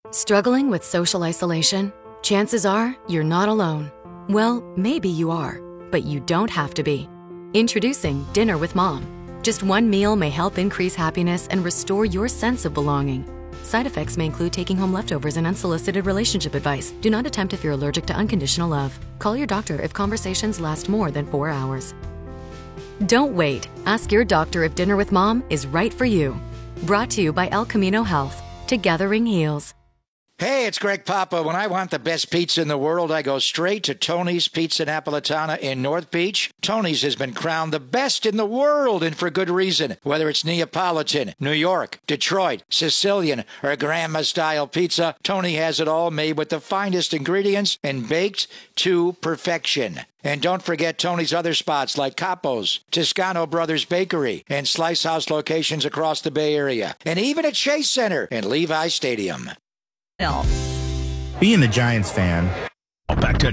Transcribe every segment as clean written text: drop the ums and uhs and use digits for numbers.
Struggling with social isolation? Chances are you're not alone. Well, maybe you are, but you don't have to be. Introducing Dinner with Mom. Just one meal may help increase happiness and restore your sense of belonging. Side effects may include taking home leftovers and unsolicited relationship advice. Do not attempt if you're allergic to unconditional love. Call your doctor if conversations last more than 4 hours. Don't wait. Ask your doctor if Dinner with Mom is right for you. Brought to you by El Camino Health. Together ring heals. Hey, it's Greg Papa. When I want the best pizza in the world, I go straight to Tony's Pizza Napolitana in North Beach. Tony's has been crowned the best in the world, and for good reason. Whether it's Neapolitan, New York, Detroit, Sicilian, or Grandma-style pizza, Tony has it all made with the finest ingredients and baked to perfection. And don't forget Tony's other spots like Capo's, Toscano Brothers Bakery, and Slice House locations across the Bay Area, and even at Chase Center and Levi Stadium. Being a Giants fan. Back to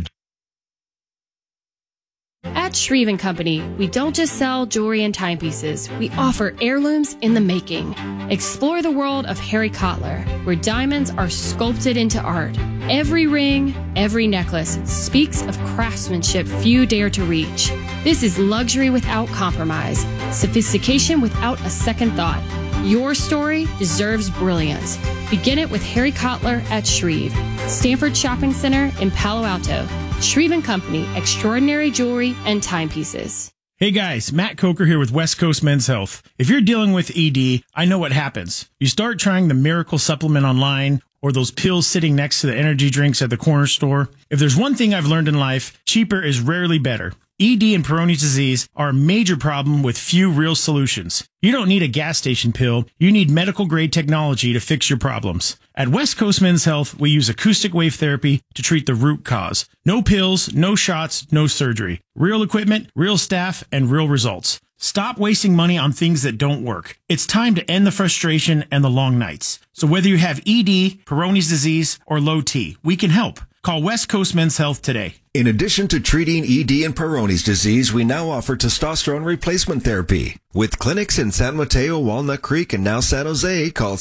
At Shreve & Company, we don't just sell jewelry and timepieces. We offer heirlooms in the making. Explore the world of Harry Cotler, where diamonds are sculpted into art. Every ring, every necklace speaks of craftsmanship few dare to reach. This is luxury without compromise, sophistication without a second thought. Your story deserves brilliance. Begin it with Harry Cotler at Shreve, Stanford Shopping Center in Palo Alto. Shreve & Company, extraordinary jewelry and timepieces. Hey guys, Matt Coker here with West Coast Men's Health. If you're dealing with ED, I know what happens. You start trying the Miracle Supplement online or those pills sitting next to the energy drinks at the corner store. If there's one thing I've learned in life, cheaper is rarely better. ED and Peyronie's disease are a major problem with few real solutions. You don't need a gas station pill. You need medical-grade technology to fix your problems. At West Coast Men's Health, we use acoustic wave therapy to treat the root cause. No pills, no shots, no surgery. Real equipment, real staff, and real results. Stop wasting money on things that don't work. It's time to end the frustration and the long nights. So whether you have ED, Peyronie's disease, or low T, we can help. Call West Coast Men's Health today. In addition to treating ED and Peyronie's disease, we now offer testosterone replacement therapy. With clinics in San Mateo, Walnut Creek, and now San Jose, call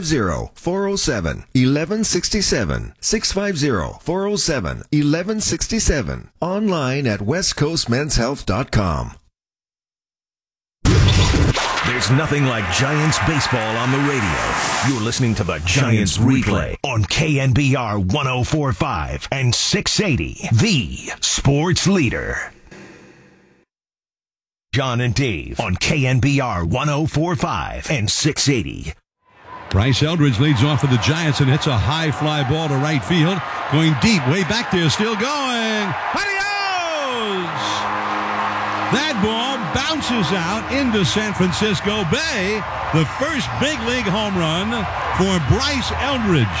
650-407-1167. 650-407-1167. Online at westcoastmenshealth.com. There's nothing like Giants baseball on the radio. You're listening to the Giants Replay on KNBR 104.5 and 680, the sports leader. John and Dave on KNBR 104.5 and 680. Bryce Eldridge leads off for the Giants and hits a high fly ball to right field. Going deep, way back there, still going. Adios! That ball bounces out into San Francisco Bay. The first big league home run for Bryce Eldridge.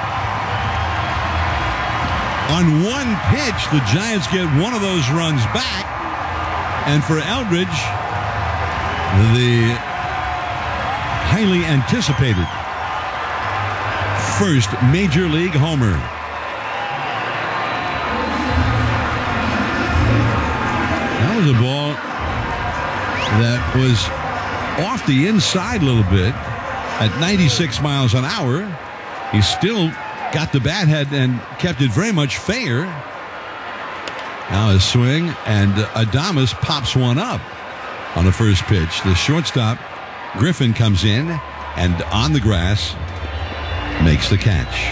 On one pitch, the Giants get one of those runs back. And for Eldridge, the highly anticipated first major league homer. That was a ball that was off the inside a little bit at 96 miles an hour. He still got the bat head and kept it very much fair. Now a swing, and Adames pops one up on the first pitch. The shortstop, Griffin, comes in and on the grass makes the catch.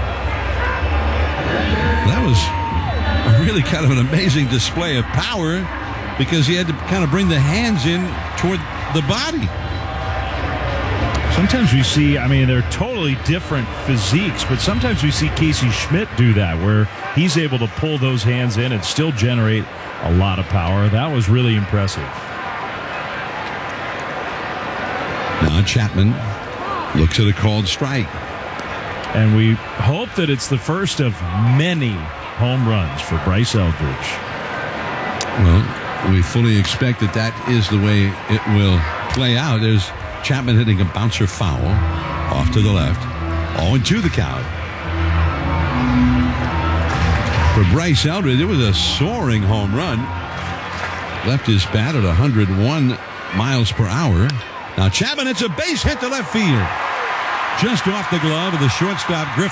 That was really kind of an amazing display of power because he had to kind of bring the hands in toward the body. Sometimes we see, they're totally different physiques, but sometimes we see Casey Schmidt do that, where he's able to pull those hands in and still generate a lot of power. That was really impressive. Now Chapman looks at a called strike. And we hope that it's the first of many home runs for Bryce Eldridge. Well, we fully expect that is the way it will play out. There's Chapman hitting a bouncer foul off to the left. 0-2 the count. For Bryce Eldridge, it was a soaring home run. Left his bat at 101 miles per hour. Now Chapman hits a base hit to left field. Just off the glove of the shortstop, Griffin.